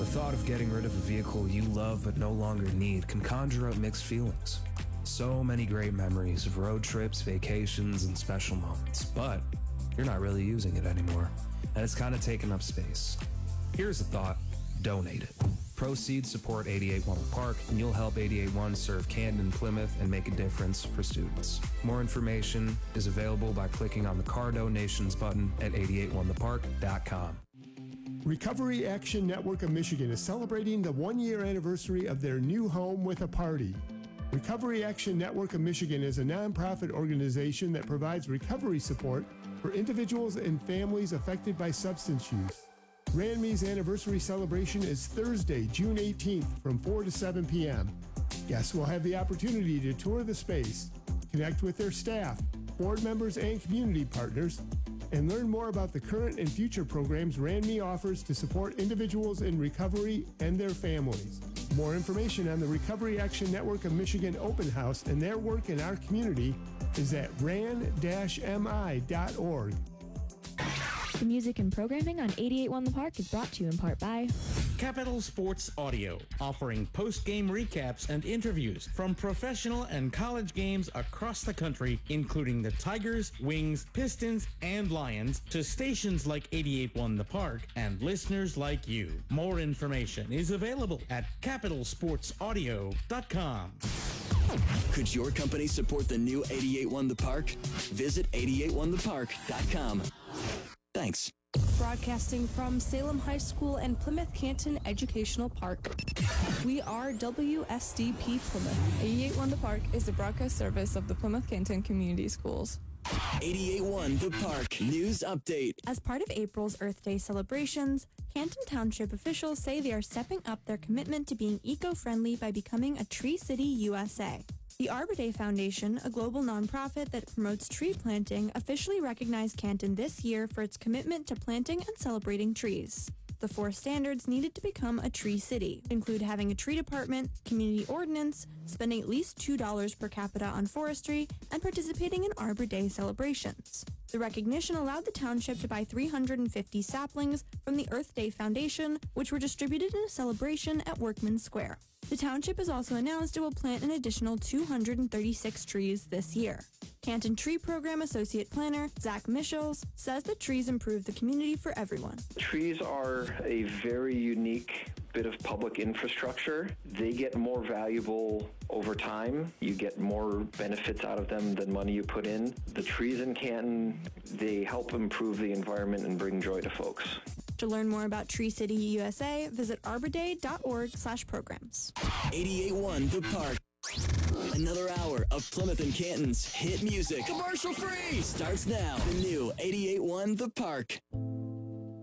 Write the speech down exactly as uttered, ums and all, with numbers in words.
thought of getting rid of a vehicle you love but no longer need can conjure up mixed feelings. So many great memories of road trips, vacations, and special moments, but you're not really using it anymore, and it's kind of taking up space. Here's a thought: donate it. Proceeds support eighty-eight one The Park, and you'll help eighty-eight one serve Canton and Plymouth and make a difference for students. More information is available by clicking on the Car Donations button at eight eight one the park dot com. Recovery Action Network of Michigan is celebrating the one-year anniversary of their new home with a party. Recovery Action Network of Michigan is a nonprofit organization that provides recovery support for individuals and families affected by substance use. R A N M's anniversary celebration is Thursday, June eighteenth from four to seven p.m. Guests will have the opportunity to tour the space, connect with their staff, board members, and community partners, and learn more about the current and future programs R A N M offers to support individuals in recovery and their families. More information on the Recovery Action Network of Michigan Open House and their work in our community is at ran dash m i dot org. The music and programming on eighty-eight one The Park is brought to you in part by Capital Sports Audio, offering post-game recaps and interviews from professional and college games across the country, including the Tigers, Wings, Pistons, and Lions, to stations like eighty-eight one The Park and listeners like you. More information is available at capital sports audio dot com. Could your company support the new eighty-eight one The Park? Visit eight eight one the park dot com. Thanks. Broadcasting from Salem High School and Plymouth Canton Educational Park. We are W S D P Plymouth. eighty-eight one The Park is the broadcast service of the Plymouth Canton Community Schools. eighty-eight one The Park News Update. As part of April's Earth Day celebrations, Canton Township officials say they are stepping up their commitment to being eco-friendly by becoming a Tree City U S A. The Arbor Day Foundation, a global nonprofit that promotes tree planting, officially recognized Canton this year for its commitment to planting and celebrating trees. The four standards needed to become a tree city include having a tree department, community ordinance, spending at least two dollars per capita on forestry, and participating in Arbor Day celebrations. The recognition allowed the township to buy three hundred fifty saplings from the Earth Day Foundation, which were distributed in a celebration at Workman Square. The township has also announced it will plant an additional two hundred thirty-six trees this year. Canton Tree Program Associate Planner Zach Michels says that trees improve the community for everyone. Trees are a very unique bit of public infrastructure. They get more valuable over time. You get more benefits out of them than money you put in. The trees in Canton, they help improve the environment and bring joy to folks. To learn more about Tree City U S A, visit arbor day dot org slash programs. eighty-eight one The Park. Another hour of Plymouth and Canton's hit music, commercial free, starts now. The new eighty-eight one The Park.